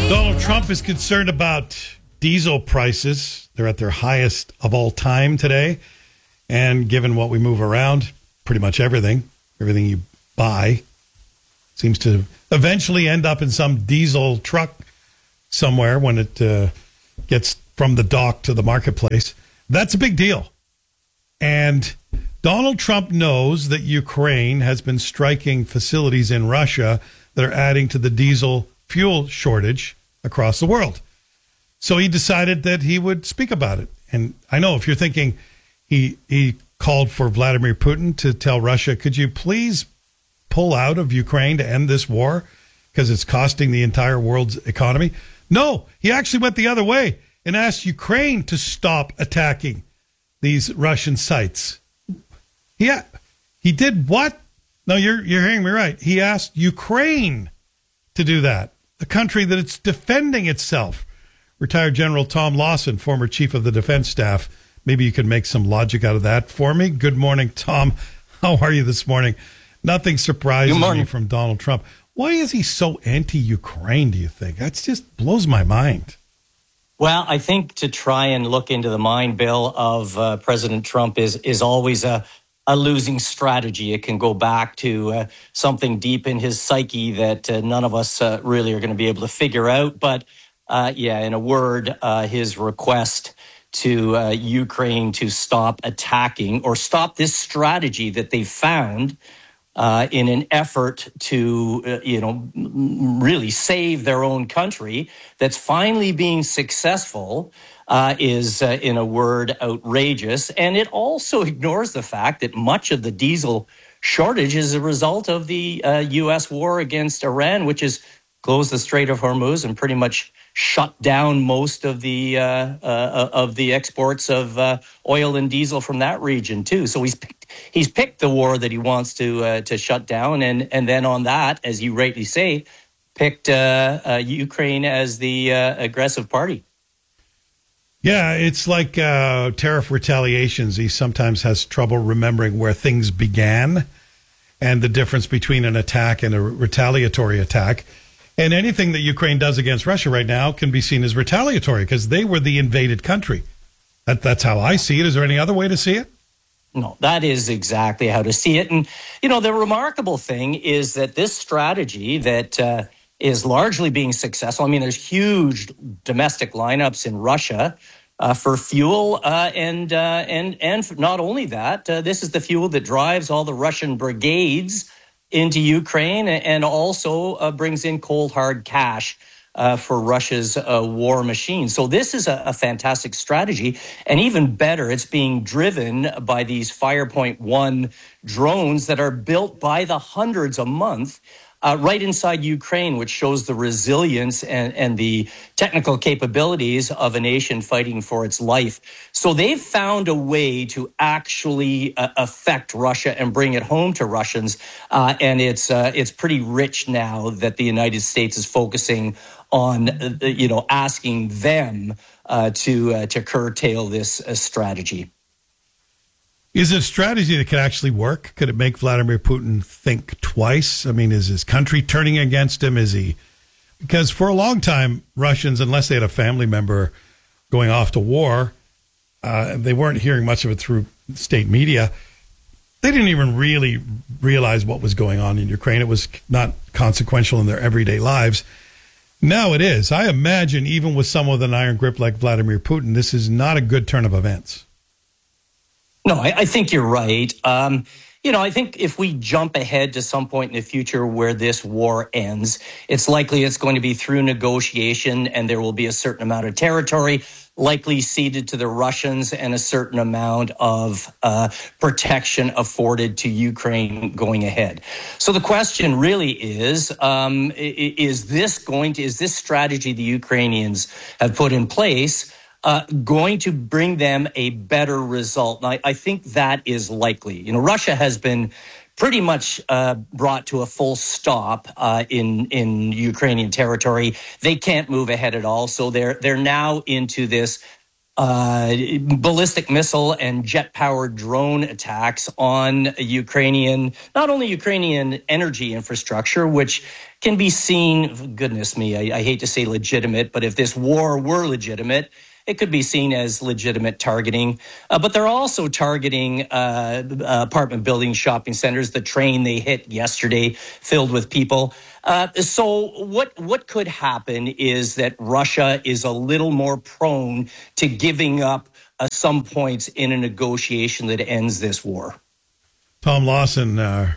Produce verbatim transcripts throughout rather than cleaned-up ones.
Donald Trump is concerned about diesel prices. They're at their highest of all time today. And given what we move around, pretty much everything, everything you buy seems to eventually end up in some diesel truck somewhere when it uh, gets from the dock to the marketplace. That's a big deal. And Donald Trump knows that Ukraine has been striking facilities in Russia that are adding to the diesel fuel shortage across the world. So he decided that he would speak about it. And I know if you're thinking he he called for Vladimir Putin to tell Russia, could you please pull out of Ukraine to end this war because it's costing the entire world's economy? No, he actually went the other way and asked Ukraine to stop attacking these Russian sites. Yeah, he did what? No, you're you're hearing me right. He asked Ukraine to do that, a country that it's defending itself. Retired General Tom Lawson, former chief of the defense staff. Maybe you could make some logic out of that for me. Good morning, Tom. How are you this morning? Nothing surprises me from Donald Trump. Why is he so anti-Ukraine, do you think? That just blows my mind. Well, I think to try and look into the mind, Bill, of uh, President Trump is is always a, a losing strategy. It can go back to uh, something deep in his psyche that uh, none of us uh, really are going to be able to figure out. But uh, yeah, in a word, uh, his request to uh, Ukraine to stop attacking or stop this strategy that they found Uh, in an effort to, uh, you know, really save their own country, that's finally being successful, uh, is, uh, in a word, outrageous. And it also ignores the fact that much of the diesel shortage is a result of the uh, U S war against Iran, which has closed the Strait of Hormuz and pretty much shut down most of the uh, uh, of the exports of uh, oil and diesel from that region too. So he's picked, he's picked the war that he wants to uh, to shut down, and and then on that, as you rightly say, picked uh, uh, Ukraine as the uh, aggressive party. Yeah, it's like uh, tariff retaliations. He sometimes has trouble remembering where things began and the difference between an attack and a retaliatory attack. And anything that Ukraine does against Russia right now can be seen as retaliatory because they were the invaded country. That, that's how I see it. Is there any other way to see it? No, that is exactly how to see it. And, you know, the remarkable thing is that this strategy that uh, is largely being successful. I mean, there's huge domestic lineups in Russia uh, for fuel. Uh, and, uh, and, and not only that, uh, this is the fuel that drives all the Russian brigades into Ukraine and also uh, brings in cold, hard cash uh, for Russia's uh, war machine. So this is a, a fantastic strategy. And even better, it's being driven by these Firepoint One drones that are built by the hundreds a month uh, right inside Ukraine, which shows the resilience and, and the technical capabilities of a nation fighting for its life. So they've found a way to actually uh, affect Russia and bring it home to Russians. Uh, and it's uh, it's pretty rich now that the United States is focusing on, uh, you know, asking them uh, to uh, to curtail this uh, strategy. Is it a strategy that could actually work? Could it make Vladimir Putin think twice? I mean, is his country turning against him? Is he? Because for a long time, Russians, unless they had a family member going off to war, uh, they weren't hearing much of it through state media. They didn't even really realize what was going on in Ukraine. It was not consequential in their everyday lives. Now it is. I imagine even with someone with an iron grip like Vladimir Putin, this is not a good turn of events. No, I, I think you're right. Um, you know, I think if we jump ahead to some point in the future where this war ends, it's likely it's going to be through negotiation and there will be a certain amount of territory likely ceded to the Russians and a certain amount of uh, protection afforded to Ukraine going ahead. So the question really is, um, is this going to, is this strategy the Ukrainians have put in place Uh, going to bring them a better result? And I, I think that is likely. You know, Russia has been pretty much uh, brought to a full stop uh, in in Ukrainian territory. They can't move ahead at all, so they're they're now into this uh, ballistic missile and jet-powered drone attacks on Ukrainian, not only Ukrainian energy infrastructure, which can be seen, goodness me, I, I hate to say legitimate, but if this war were legitimate, it could be seen as legitimate targeting. Uh, but they're also targeting uh, apartment buildings, shopping centers, the train they hit yesterday filled with people. Uh, so what what could happen is that Russia is a little more prone to giving up uh, some points in a negotiation that ends this war. Tom Lawson, uh,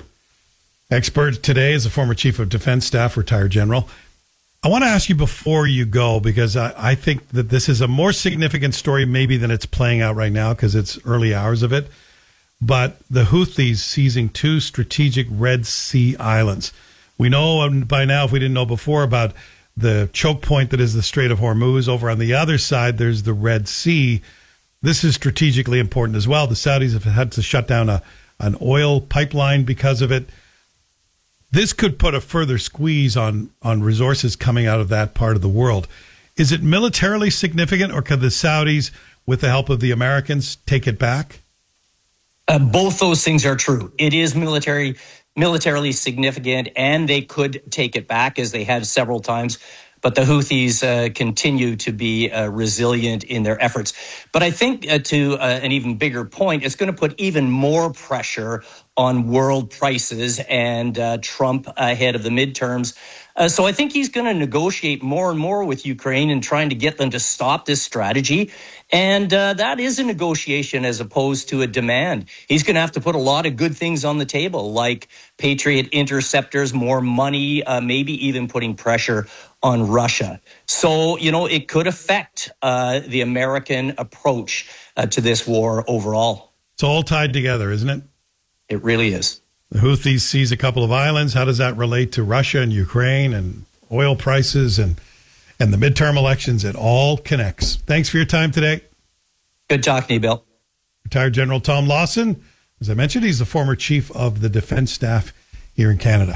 expert today, is a former chief of defense staff, retired general. I want to ask you before you go, because I, I think that this is a more significant story maybe than it's playing out right now because it's early hours of it. But the Houthis seizing two strategic Red Sea islands. We know by now, if we didn't know before, about the choke point that is the Strait of Hormuz. Over on the other side, there's the Red Sea. This is strategically important as well. The Saudis have had to shut down a an oil pipeline because of it. This could put a further squeeze on, on resources coming out of that part of the world. Is it militarily significant, or could the Saudis, with the help of the Americans, take it back? Uh, both those things are true. It is military, militarily significant, and they could take it back, as they have several times. But the Houthis uh, continue to be uh, resilient in their efforts. But I think uh, to uh, an even bigger point, it's going to put even more pressure on world prices and uh, Trump ahead of the midterms. Uh, so I think he's going to negotiate more and more with Ukraine and trying to get them to stop this strategy. And uh, that is a negotiation as opposed to a demand. He's going to have to put a lot of good things on the table, like Patriot interceptors, more money, uh, maybe even putting pressure on Russia. So, you know, it could affect uh, the American approach uh, to this war overall. It's all tied together, isn't it? It really is. The Houthis seize a couple of islands. How does that relate to Russia and Ukraine and oil prices and and the midterm elections? It all connects. Thanks for your time today. Good talking to you, Bill. Retired General Tom Lawson. As I mentioned, he's the former chief of the defense staff here in Canada.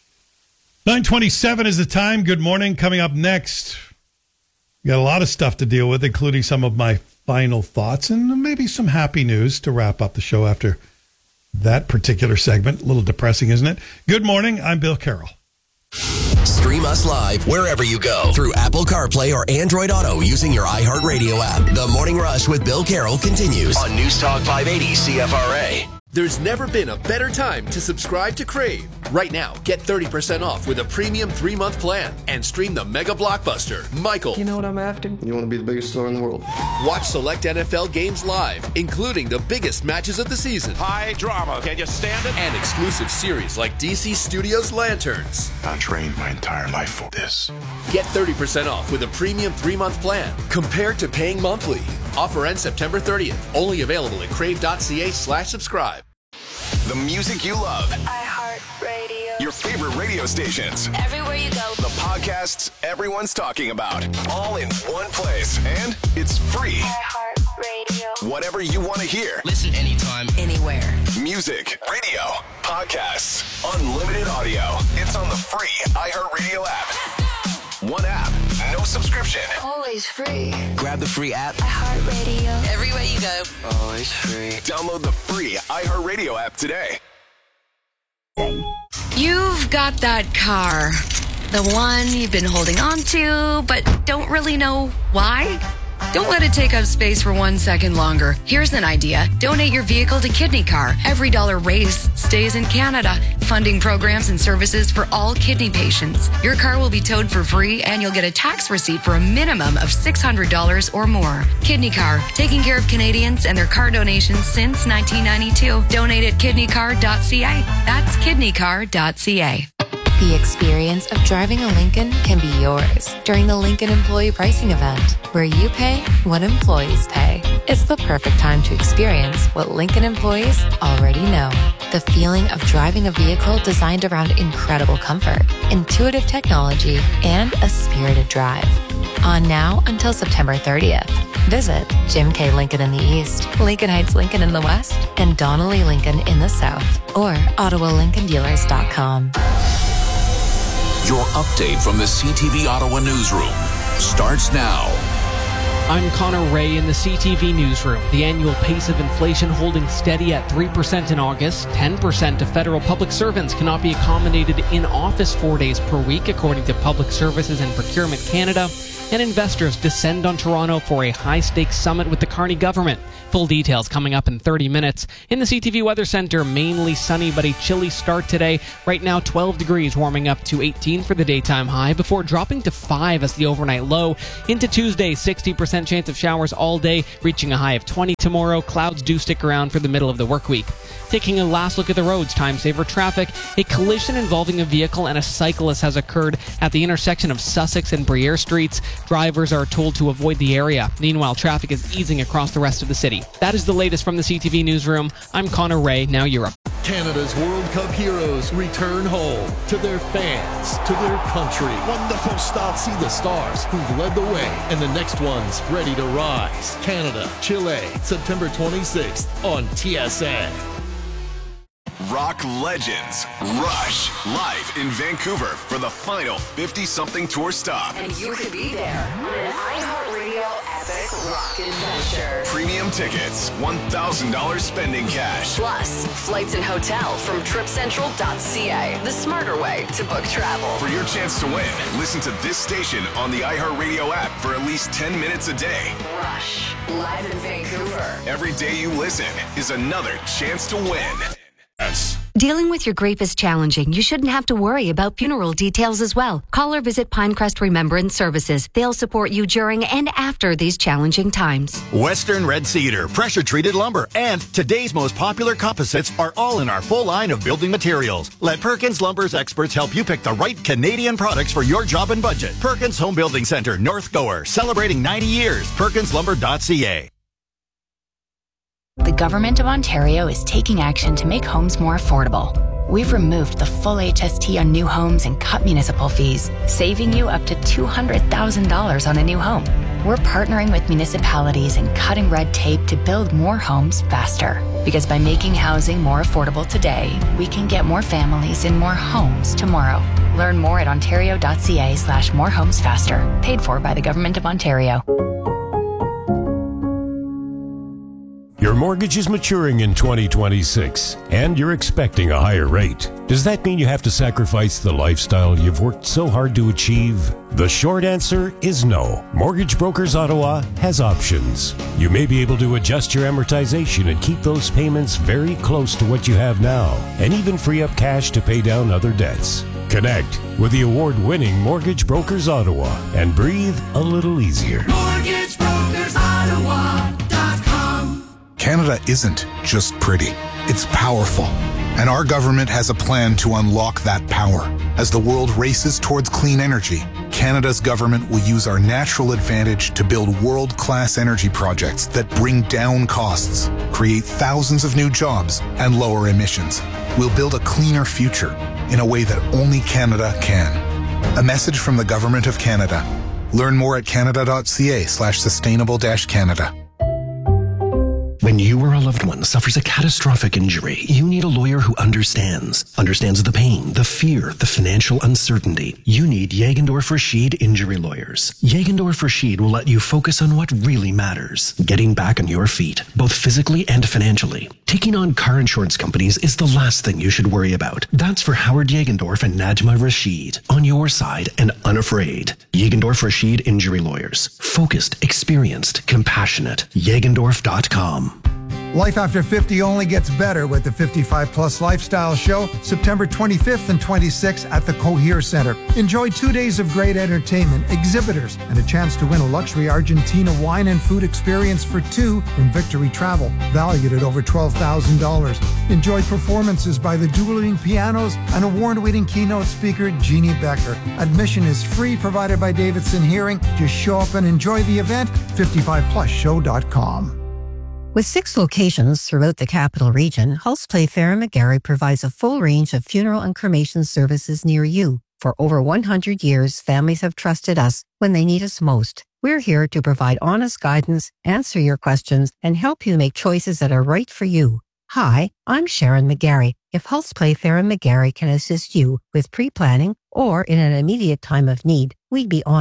nine twenty-seven is the time. Good morning. Coming up next, we got a lot of stuff to deal with, including some of my final thoughts and maybe some happy news to wrap up the show after that particular segment. A little depressing, isn't it? Good morning. I'm Bill Carroll. Stream us live wherever you go through Apple CarPlay or Android Auto using your iHeartRadio app. The Morning Rush with Bill Carroll continues on News Talk five eighty C F R A. There's never been a better time to subscribe to Crave. Right now, get thirty percent off with a premium three-month plan and stream the mega blockbuster, Michael. You know what I'm after? You want to be the biggest star in the world. Watch select N F L games live, including the biggest matches of the season. High drama. Can you stand it? And exclusive series like D C Studios' Lanterns. I trained my entire life for this. Get thirty percent off with a premium three-month plan compared to paying monthly. Offer ends September thirtieth. Only available at crave.ca slash subscribe. The music you love. iHeartRadio. Your favorite radio stations. Everywhere you go. The podcasts everyone's talking about. All in one place. And it's free. iHeartRadio. Whatever you want to hear. Listen anytime, anywhere. Music, radio, podcasts, unlimited audio. It's on the free iHeartRadio app. One app, no subscription. Always free. grab the free app. iHeartRadio. Everywhere you go. Always free. Download the free iHeartRadio app today. You've got that car. The one you've been holding on to, but don't really know why? Don't let it take up space for one second longer. Here's an idea. Donate your vehicle to Kidney Car. Every dollar raised stays in Canada, funding programs and services for all kidney patients. Your car will be towed for free, and you'll get a tax receipt for a minimum of six hundred dollars or more. Kidney Car, taking care of Canadians and their car donations since nineteen ninety-two. Donate at kidney car dot c a. That's kidney car dot c a. The experience of driving a Lincoln can be yours during the Lincoln Employee Pricing Event, where you pay what employees pay. It's the perfect time to experience what Lincoln employees already know. The feeling of driving a vehicle designed around incredible comfort, intuitive technology, and a spirited drive. On now until September thirtieth. Visit Jim K. Lincoln in the East, Lincoln Heights Lincoln in the West, and Donnelly Lincoln in the South, or Ottawa Lincoln Dealers dot com. Your update from the C T V Ottawa newsroom starts now. I'm Connor Ray in the C T V newsroom. The annual pace of inflation holding steady at three percent in August. ten percent of federal public servants cannot be accommodated in office four days per week, according to Public Services and Procurement Canada. And investors descend on Toronto for a high-stakes summit with the Carney government. Full details coming up in thirty minutes. In the C T V Weather Center, mainly sunny but a chilly start today. Right now, twelve degrees, warming up to eighteen for the daytime high before dropping to five as the overnight low. Into Tuesday, sixty percent chance of showers all day, reaching a high of twenty tomorrow. Clouds do stick around for the middle of the work week. Taking a last look at the roads, time saver traffic. A collision involving a vehicle and a cyclist has occurred at the intersection of Sussex and Briere Streets. Drivers are told to avoid the area. Meanwhile, traffic is easing across the rest of the city. That is the latest from the C T V newsroom. I'm Connor Ray, now Europe. Canada's World Cup heroes return home to their fans, to their country. Wonderful start. See the stars who've led the way and the next ones ready to rise. Canada, Chile, September twenty-sixth on T S N. Rock legends Rush live in Vancouver for the final fifty-something tour stop. And you could be there on an iHeartRadio epic rock adventure. Premium tickets, one thousand dollars spending cash. Plus, flights and hotel from trip central dot c a, the smarter way to book travel. For your chance to win, listen to this station on the iHeartRadio app for at least ten minutes a day. Rush, live in Vancouver. Every day you listen is another chance to win. Yes. Dealing with your grief is challenging. You shouldn't have to worry about funeral details as well. Call or visit Pinecrest Remembrance Services. They'll support you during and after these challenging times. Western Red Cedar, pressure-treated lumber, and today's most popular composites are all in our full line of building materials. Let Perkins Lumber's experts help you pick the right Canadian products for your job and budget. Perkins Home Building Center, North Gower, celebrating ninety years. perkins lumber dot c a. The Government of Ontario is taking action to make homes more affordable. We've removed the full H S T on new homes and cut municipal fees, saving you up to two hundred thousand dollars on a new home. We're partnering with municipalities and cutting red tape to build more homes faster. Because by making housing more affordable today, we can get more families in more homes tomorrow. Learn more at ontario dot c a slash more homes faster. Paid for by the Government of Ontario. Your mortgage is maturing in twenty twenty-six, and you're expecting a higher rate. Does that mean you have to sacrifice the lifestyle you've worked so hard to achieve? The short answer is no. Mortgage Brokers Ottawa has options. You may be able to adjust your amortization and keep those payments very close to what you have now, and even free up cash to pay down other debts. Connect with the award-winning Mortgage Brokers Ottawa and breathe a little easier. Mortgage Brokers Ottawa. Canada isn't just pretty, it's powerful. And our government has a plan to unlock that power. As the world races towards clean energy, Canada's government will use our natural advantage to build world-class energy projects that bring down costs, create thousands of new jobs, and lower emissions. We'll build a cleaner future in a way that only Canada can. A message from the Government of Canada. Learn more at canada dot c a slash sustainable dash Canada. When you or a loved one suffers a catastrophic injury, you need a lawyer who understands. Understands the pain, the fear, the financial uncertainty. You need Jagendorf Rashid Injury Lawyers. Jagendorf Rashid will let you focus on what really matters. Getting back on your feet, both physically and financially. Taking on car insurance companies is the last thing you should worry about. That's for Howard Jagendorf and Najma Rashid. On your side and unafraid. Jagendorf Rashid Injury Lawyers. Focused, experienced, compassionate. Jagendorf dot com. Life after fifty only gets better with the fifty-five plus Lifestyle Show, September twenty-fifth and twenty-sixth at the Cohere Center. Enjoy two days of great entertainment, exhibitors, and a chance to win a luxury Argentina wine and food experience for two from Victory Travel, valued at over twelve thousand dollars. Enjoy performances by the dueling pianos and award-winning keynote speaker Jeannie Becker. Admission is free, provided by Davidson Hearing. Just show up and enjoy the event, fifty-five plus show dot com. With six locations throughout the capital region, Hulse Play Fair McGarry provides a full range of funeral and cremation services near you. For over one hundred years, families have trusted us when they need us most. We're here to provide honest guidance, answer your questions, and help you make choices that are right for you. Hi, I'm Sharon McGarry. If Hulse Play Fair McGarry can assist you with pre-planning or in an immediate time of need, we'd be honored.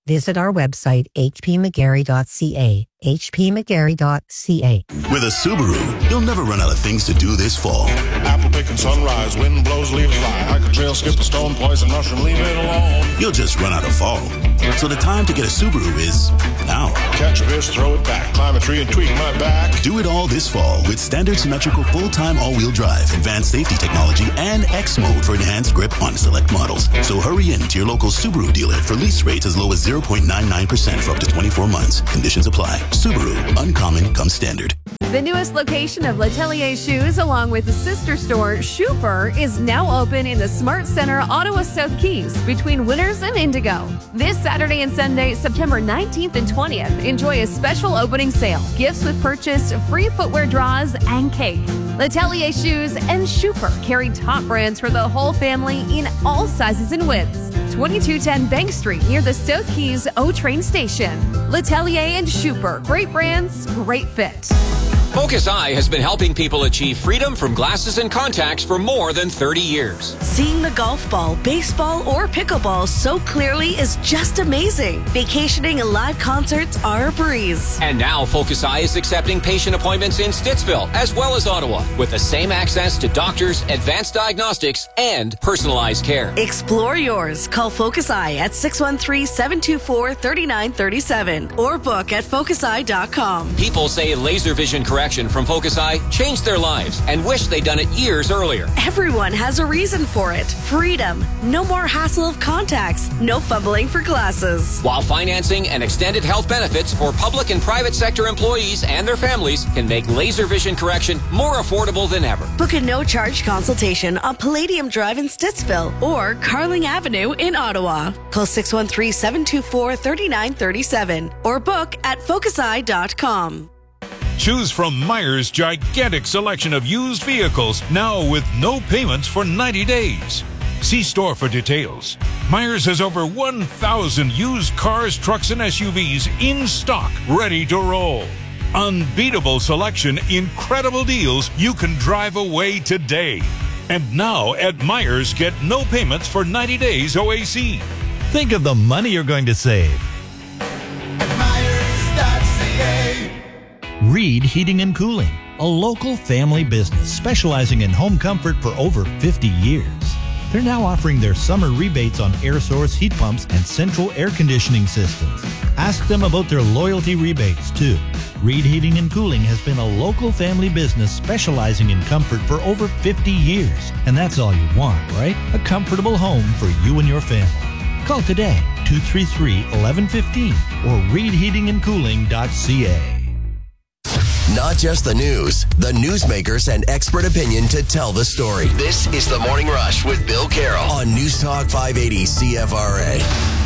Visit our website, h p mcgarry dot c a, h p mcgarry dot c a. With a Subaru, you'll never run out of things to do this fall. Apple picking sunrise, wind blows, leaves fly. Hike a trail, skip a stone, poison mushroom, leave it alone. You'll just run out of fall. So the time to get a Subaru is now. Catch a fish, throw it back, climb a tree and tweak my back. Do it all this fall with standard symmetrical full-time all-wheel drive, advanced safety technology, and X mode for enhanced grip on select models. So hurry in to your local Subaru dealer for lease rates as low as zero point nine nine percent for up to twenty-four months. Conditions apply. Subaru, uncommon comes standard. The newest location of L'Atelier Shoes, along with the sister store, Schuper, is now open in the Smart Center, Ottawa South Keys, between Winners and Indigo. This Saturday and Sunday, September nineteenth and twentieth, enjoy a special opening sale. Gifts with purchase, free footwear draws, and cake. L'Atelier Shoes and Schuper carry top brands for the whole family in all sizes and widths. twenty-two ten Bank Street, near the South Keys O-Train Station. L'Atelier and Schuper, great brands, great fit. Focus Eye has been helping people achieve freedom from glasses and contacts for more than thirty years. Seeing the golf ball, baseball, or pickleball so clearly is just amazing. Vacationing and live concerts are a breeze. And now Focus Eye is accepting patient appointments in Stittsville as well as Ottawa with the same access to doctors, advanced diagnostics, and personalized care. Explore yours. Call Focus Eye at six one three, seven two four, three nine three seven or book at focus eye dot com. People say laser vision correction from Focus Eye changed their lives and wish they'd done it years earlier. Everyone has a reason for it. Freedom. No more hassle of contacts. No fumbling for glasses. While financing and extended health benefits for public and private sector employees and their families can make laser vision correction more affordable than ever. Book a no-charge consultation on Palladium Drive in Stittsville or Carling Avenue in Ottawa. Call six one three, seven two four, three nine three seven or book at focus eye dot com. Choose from Myers' gigantic selection of used vehicles, now with no payments for ninety days. See store for details. Myers has over one thousand used cars, trucks, and S U Vs in stock, ready to roll. Unbeatable selection, incredible deals. You can drive away today. And now at Myers, get no payments for ninety days O A C. Think of the money you're going to save. Reed Heating and Cooling, a local family business specializing in home comfort for over fifty years. They're now offering their summer rebates on air source heat pumps and central air conditioning systems. Ask them about their loyalty rebates, too. Reed Heating and Cooling has been a local family business specializing in comfort for over fifty years. And that's all you want, right? A comfortable home for you and your family. Call today, two three three, one one one five or reed heating and cooling dot c a. Not just the news, the newsmakers and expert opinion to tell the story. This is The Morning Rush with Bill Carroll on News Talk five eighty C F R A.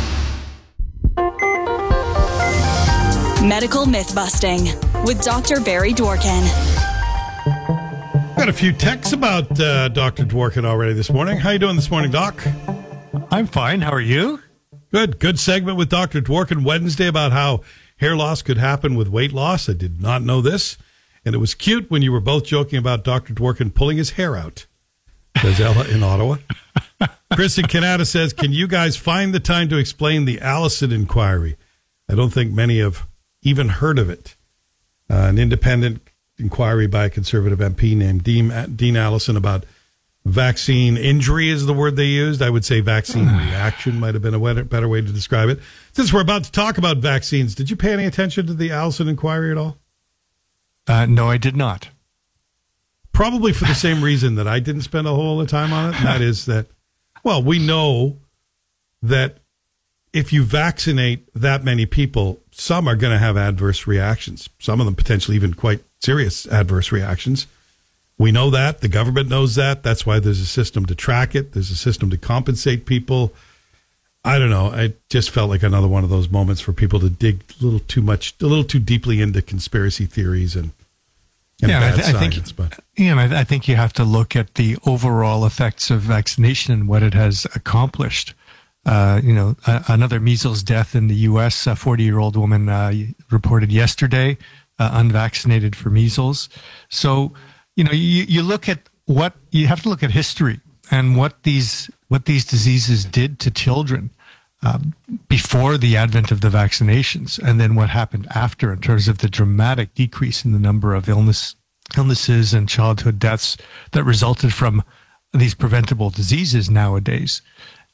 Medical Myth-Busting with Doctor Barry Dworkin. Got a few texts about uh, Doctor Dworkin already this morning. How you doing this morning, Doc? I'm fine. How are you? Good. Good segment with Doctor Dworkin Wednesday about how hair loss could happen with weight loss. I did not know this. And it was cute when you were both joking about Doctor Dworkin pulling his hair out. Says Ella in Ottawa. Chris in Canada says, can you guys find the time to explain the Allison inquiry? I don't think many have even heard of it. Uh, an independent inquiry by a conservative M P named Dean, Dean Allison about vaccine injury is the word they used. I would say vaccine reaction might have been a better way to describe it. Since we're about to talk about vaccines, did you pay any attention to the Allison inquiry at all? Uh, no, I did not. Probably for the same reason that I didn't spend a whole lot of time on it. And that is that, well, we know that if you vaccinate that many people, some are going to have adverse reactions. Some of them potentially even quite serious adverse reactions. We know that. The government knows that. That's why there's a system to track it. There's a system to compensate people. I don't know. I just felt like another one of those moments for people to dig a little too much, a little too deeply into conspiracy theories and, and yeah, bad I, th- science. I think, but yeah, I, I think you have to look at the overall effects of vaccination and what it has accomplished. Uh, you know, a, another measles death in the U S, a forty-year-old woman uh, reported yesterday, uh, unvaccinated for measles. So, you know, you, you look at what you have to look at history and what these what these diseases did to children. um, before the advent of the vaccinations, and then what happened after in terms of the dramatic decrease in the number of illness, illnesses and childhood deaths that resulted from these preventable diseases nowadays.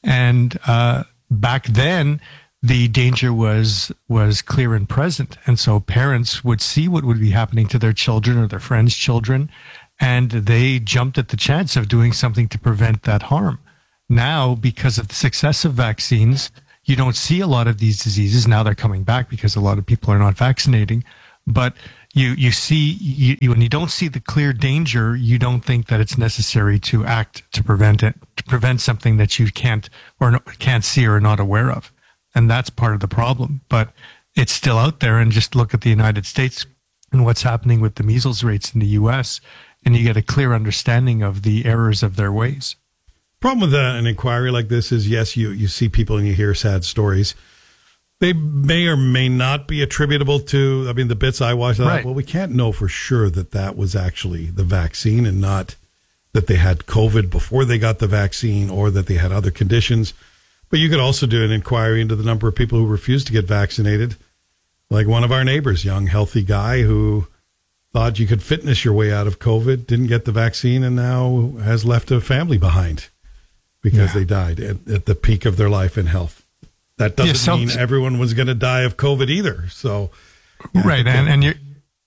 And uh, back then, the danger was was clear and present. And so parents would see what would be happening to their children or their friends' children, and they jumped at the chance of doing something to prevent that harm. Now, because of the success of vaccines, you don't see a lot of these diseases. Now they're coming back because a lot of people are not vaccinating. But you you see, you, you, when you don't see the clear danger, you don't think that it's necessary to act to prevent it, to prevent something that you can't or no, can't see or are not aware of. And that's part of the problem. But it's still out there. And just look at the United States and what's happening with the measles rates in the U S, and you get a clear understanding of the errors of their ways. Problem with uh, an inquiry like this is, yes, you, you see people and you hear sad stories. They may or may not be attributable to, I mean, the bits I watched, I thought, Right. well, we can't know for sure that that was actually the vaccine and not that they had COVID before they got the vaccine or that they had other conditions. But you could also do an inquiry into the number of people who refused to get vaccinated. Like one of our neighbors, young, healthy guy who thought you could fitness your way out of COVID, didn't get the vaccine, and now has left a family behind because Yeah. they died at, at the peak of their life and health. That doesn't Yeah, so- mean everyone was going to die of COVID either. So, yeah, Right, I think and, that- and you're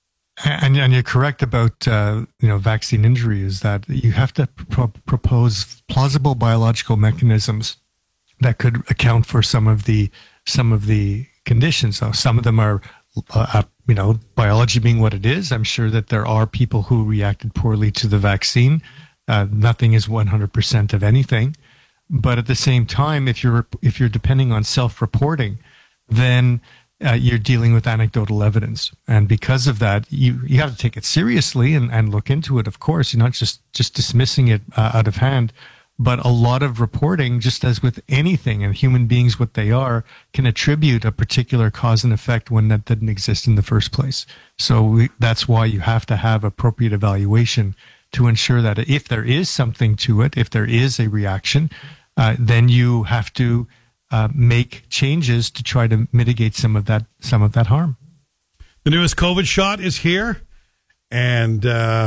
and, and you're correct about uh, you know vaccine injury is that you have to pro- propose plausible biological mechanisms that could account for some of the some of the conditions. So some of them are uh, you know biology being what it is. I'm sure that there are people who reacted poorly to the vaccine. Uh, nothing is one hundred percent of anything, but at the same time, if you're if you're depending on self-reporting, then uh, you're dealing with anecdotal evidence, and because of that, you you have to take it seriously and, and look into it. Of course, you're not just just dismissing it uh, out of hand, but a lot of reporting, just as with anything, and human beings, what they are, can attribute a particular cause and effect when that didn't exist in the first place. So we, that's why you have to have appropriate evaluation to ensure that if there is something to it, if there is a reaction, uh, then you have to uh, make changes to try to mitigate some of that some of that harm. The newest COVID shot is here, and uh,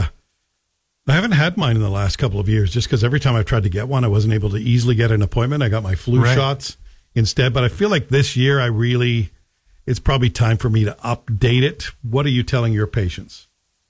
I haven't had mine in the last couple of years just because every time I've tried to get one, I wasn't able to easily get an appointment. I got my flu Right. shots instead, but I feel like this year I really, it's probably time for me to update it. What are you telling your patients?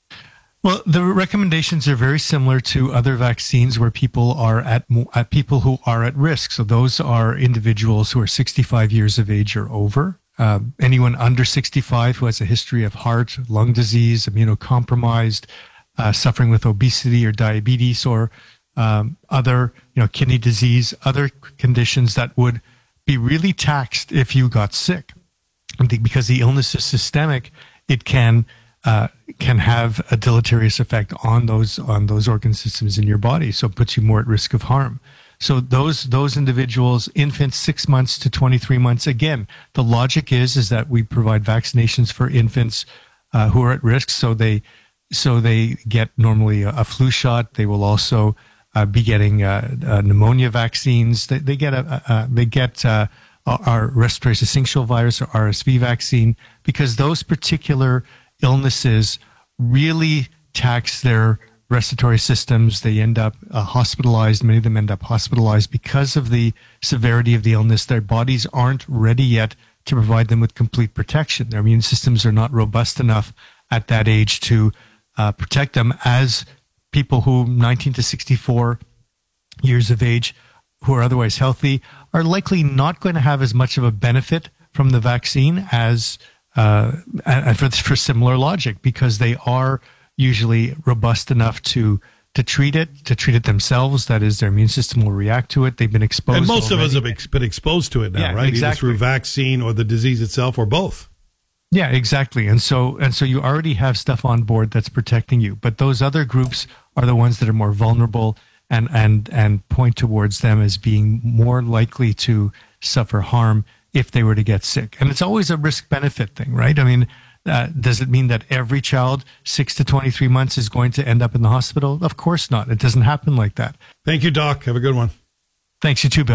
Well, the recommendations are very similar to other vaccines where people are at, mo- at people who are at risk. So those are individuals who are sixty-five years of age or over. Um, anyone under sixty-five who has a history of heart, lung disease, immunocompromised, uh, suffering with obesity or diabetes or um, other, you know, kidney disease, other conditions that would be really taxed if you got sick. I think because the illness is systemic, it can uh, can have a deleterious effect on those on those organ systems in your body, so it puts you more at risk of harm. So those those individuals, infants six months to twenty-three months, again, the logic is is that we provide vaccinations for infants uh, who are at risk, so they so they get normally a, a flu shot. They will also uh, be getting uh, uh, pneumonia vaccines. They, they get a, a, a they get uh, our respiratory syncytial virus or R S V vaccine, because those particular illnesses really tax their respiratory systems. They end up uh, hospitalized. Many of them end up hospitalized because of the severity of the illness. Their bodies aren't ready yet to provide them with complete protection. Their immune systems are not robust enough at that age to uh, protect them as people who nineteen to sixty-four years of age who are otherwise healthy are likely not going to have as much of a benefit from the vaccine as uh, and for, for similar logic, because they are usually robust enough to to treat it, to treat it themselves. That is, their immune system will react to it. They've been exposed. And most already. of us have ex- been exposed to it now, Yeah, right? Either exactly. through vaccine or the disease itself or both. Yeah, exactly. And so and so you already have stuff on board that's protecting you. But those other groups are the ones that are more vulnerable and and and point towards them as being more likely to suffer harm if they were to get sick. And it's always a risk-benefit thing, right? I mean, uh, does it mean that every child six to twenty-three months is going to end up in the hospital? Of course not. It doesn't happen like that. Thank you, Doc. Have a good one. Thanks, you too, Bill.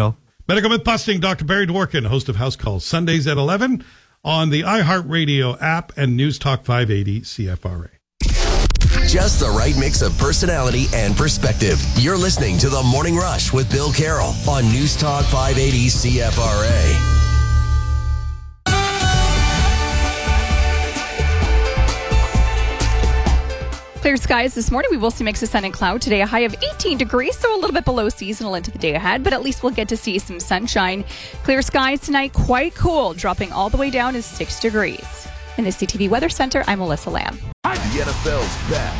Medical myth busting, Doctor Barry Dworkin, host of House Calls, Sundays at eleven on the iHeartRadio app and News Talk five eighty C F R A. Just the right mix of personality and perspective. You're listening to The Morning Rush with Bill Carroll on News Talk five eighty C F R A. Clear skies this morning. We will see mix of sun and cloud today. A high of eighteen degrees, so a little bit below seasonal into the day ahead, but at least we'll get to see some sunshine. Clear skies tonight, quite cool, dropping all the way down to six degrees. In the C T V Weather Center, I'm Melissa Lamb. The N F L's back.